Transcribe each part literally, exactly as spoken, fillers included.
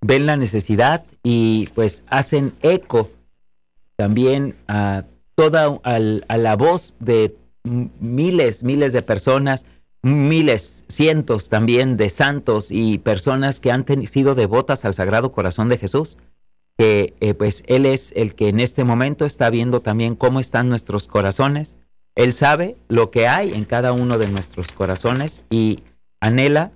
ven la necesidad y pues hacen eco también a toda a, a la voz de miles, miles de personas, miles, cientos también de santos y personas que han ten, sido devotas al Sagrado Corazón de Jesús, que eh, pues Él es el que en este momento está viendo también cómo están nuestros corazones. Él sabe lo que hay en cada uno de nuestros corazones y anhela,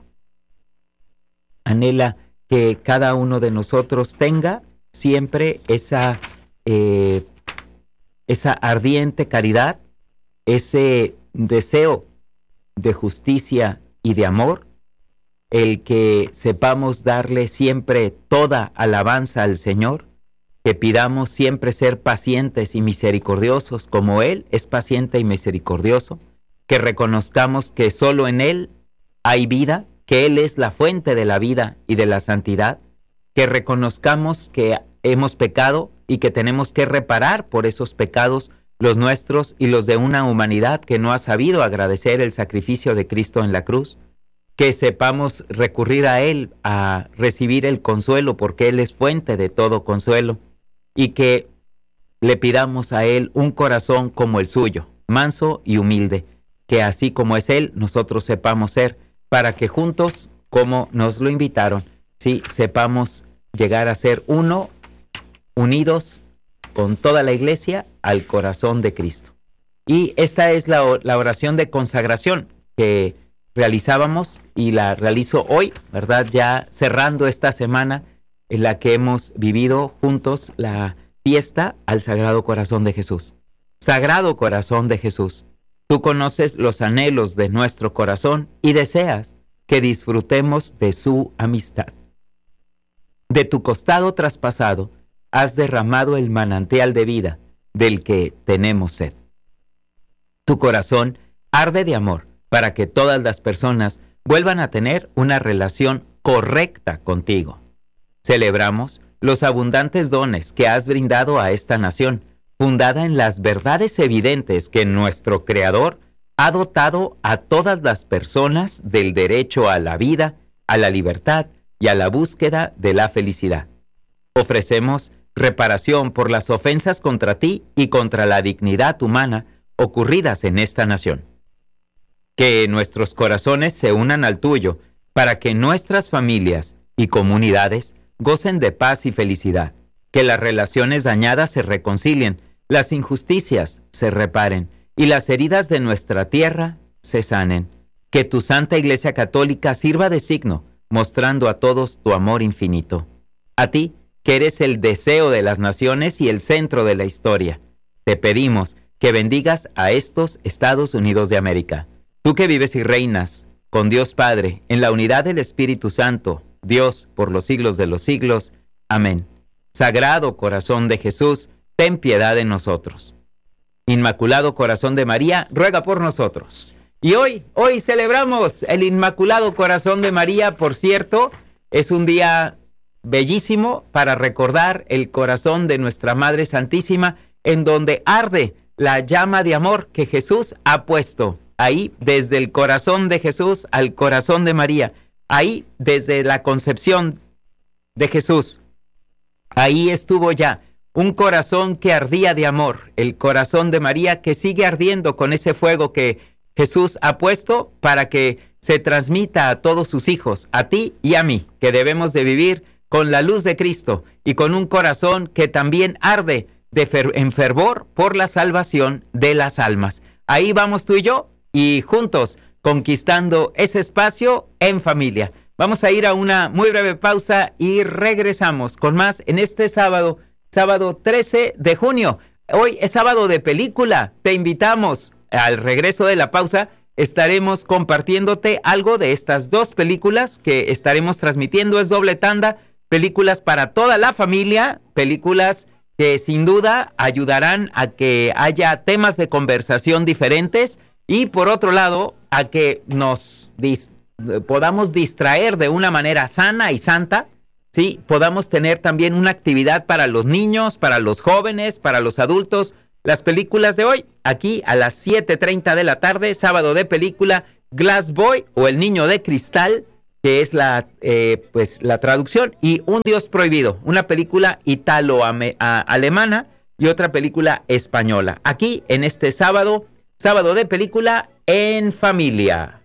anhela que cada uno de nosotros tenga siempre esa, eh, esa ardiente caridad, ese deseo de justicia y de amor, el que sepamos darle siempre toda alabanza al Señor, que pidamos siempre ser pacientes y misericordiosos como Él es paciente y misericordioso, que reconozcamos que solo en Él hay vida, que Él es la fuente de la vida y de la santidad, que reconozcamos que hemos pecado y que tenemos que reparar por esos pecados los nuestros y los de una humanidad que no ha sabido agradecer el sacrificio de Cristo en la cruz, que sepamos recurrir a Él a recibir el consuelo porque Él es fuente de todo consuelo y que le pidamos a Él un corazón como el suyo, manso y humilde, que así como es Él, nosotros sepamos ser, para que juntos, como nos lo invitaron, sí, sepamos llegar a ser uno, unidos con toda la iglesia al corazón de Cristo. Y esta es la, la oración de consagración que realizábamos y la realizo hoy, ¿verdad? Ya cerrando esta semana en la que hemos vivido juntos la fiesta al Sagrado Corazón de Jesús. Sagrado Corazón de Jesús, tú conoces los anhelos de nuestro corazón y deseas que disfrutemos de su amistad. De tu costado traspasado has derramado el manantial de vida del que tenemos sed. Tu corazón arde de amor para que todas las personas vuelvan a tener una relación correcta contigo. Celebramos los abundantes dones que has brindado a esta nación, fundada en las verdades evidentes que nuestro Creador ha dotado a todas las personas del derecho a la vida, a la libertad y a la búsqueda de la felicidad. Ofrecemos reparación por las ofensas contra ti y contra la dignidad humana ocurridas en esta nación. Que nuestros corazones se unan al tuyo para que nuestras familias y comunidades gocen de paz y felicidad, que las relaciones dañadas se reconcilien, las injusticias se reparen y las heridas de nuestra tierra se sanen. Que tu Santa Iglesia Católica sirva de signo, mostrando a todos tu amor infinito. A ti, que eres el deseo de las naciones y el centro de la historia, te pedimos que bendigas a estos Estados Unidos de América. Tú que vives y reinas con Dios Padre, en la unidad del Espíritu Santo, Dios por los siglos de los siglos. Amén. Sagrado Corazón de Jesús, ten piedad de nosotros. Inmaculado Corazón de María, ruega por nosotros. Y hoy, hoy celebramos el Inmaculado Corazón de María, por cierto, es un día bellísimo para recordar el corazón de nuestra Madre Santísima, en donde arde la llama de amor que Jesús ha puesto ahí, desde el corazón de Jesús al corazón de María, ahí desde la concepción de Jesús, ahí estuvo ya un corazón que ardía de amor, el corazón de María que sigue ardiendo con ese fuego que Jesús ha puesto para que se transmita a todos sus hijos, a ti y a mí, que debemos de vivir con la luz de Cristo y con un corazón que también arde de fer- en fervor por la salvación de las almas. Ahí vamos tú y yo, y juntos conquistando ese espacio en familia. Vamos a ir a una muy breve pausa y regresamos con más en este sábado, sábado trece de junio. Hoy es sábado de película. Te invitamos. Al regreso de la pausa estaremos compartiéndote algo de estas dos películas que estaremos transmitiendo. Es doble tanda, películas para toda la familia, películas que sin duda ayudarán a que haya temas de conversación diferentes y por otro lado a que nos dis- podamos distraer de una manera sana y santa, ¿sí? Podamos tener también una actividad para los niños, para los jóvenes, para los adultos. Las películas de hoy, aquí a las siete treinta de la tarde, sábado de película, Glass Boy o El Niño de Cristal, que es la, eh, pues, la traducción, y Un Dios Prohibido, una película italo-alemana y otra película española. Aquí en este sábado, sábado de película en familia.